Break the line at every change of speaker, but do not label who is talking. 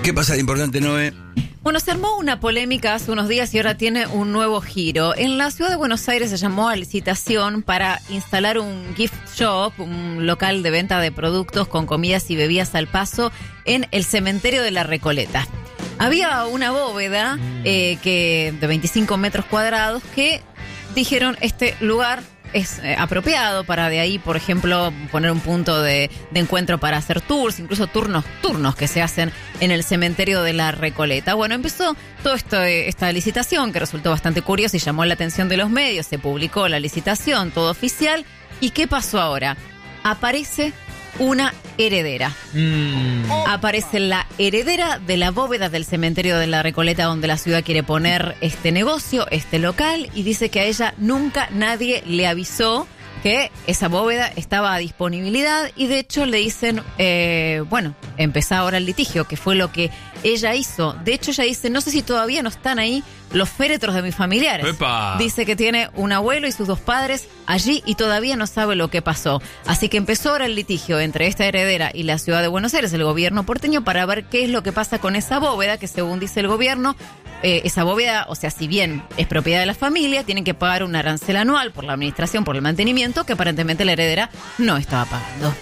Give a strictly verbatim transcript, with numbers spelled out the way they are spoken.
¿Qué pasa de importante, Noé?
Bueno, se armó una polémica hace unos días y ahora tiene un nuevo giro. En la ciudad de Buenos Aires se llamó a licitación para instalar un gift shop, un local de venta de productos con comidas y bebidas al paso en el cementerio de la Recoleta. Había una bóveda eh, que de veinticinco metros cuadrados que dijeron este lugar es eh, apropiado para de ahí, por ejemplo, poner un punto de, de encuentro para hacer tours, incluso turnos turnos que se hacen en el cementerio de la Recoleta. Bueno, empezó toda esto, esta licitación que resultó bastante curiosa y llamó la atención de los medios. Se publicó la licitación, todo oficial. ¿Y qué pasó ahora? Aparece una heredera. Mm. Aparece la heredera de la bóveda del cementerio de la Recoleta, donde la ciudad quiere poner este negocio, este local, y dice que a ella nunca nadie le avisó que esa bóveda estaba a disponibilidad, y de hecho le dicen, eh, bueno, empezá ahora el litigio, que fue lo que ella hizo. De hecho ella dice, no sé si todavía no están ahí los féretros de mis familiares. ¡Epa! Dice que tiene un abuelo y sus dos padres allí y todavía no sabe lo que pasó. Así que empezó ahora el litigio entre esta heredera y la ciudad de Buenos Aires, el gobierno porteño, para ver qué es lo que pasa con esa bóveda, que según dice el gobierno, eh, esa bóveda, o sea, si bien es propiedad de la familia, tienen que pagar un arancel anual por la administración, por el mantenimiento, que aparentemente la heredera no estaba pagando.